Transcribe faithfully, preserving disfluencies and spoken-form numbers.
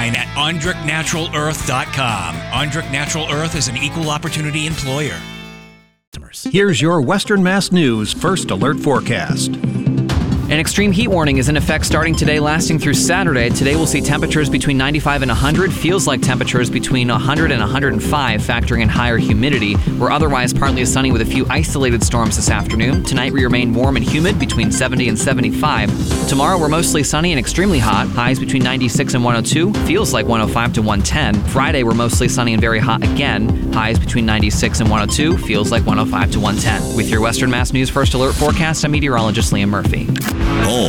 online at Ondrick Natural Earth dot com. Ondrick Natural Earth is an equal opportunity employer. Here's your Western Mass News First Alert Forecast. An extreme heat warning is in effect starting today, lasting through Saturday. Today we'll see temperatures between ninety-five and one hundred. Feels like temperatures between one hundred and one hundred five, factoring in higher humidity. We're otherwise partly sunny with a few isolated storms this afternoon. Tonight we remain warm and humid between seventy and seventy-five. Tomorrow we're mostly sunny and extremely hot. Highs between ninety-six and one oh two. Feels like one oh five to one ten. Friday we're mostly sunny and very hot again. Highs between ninety-six and one oh two. Feels like one oh five to one ten. With your Western Mass News First Alert Forecast, I'm meteorologist Liam Murphy. Home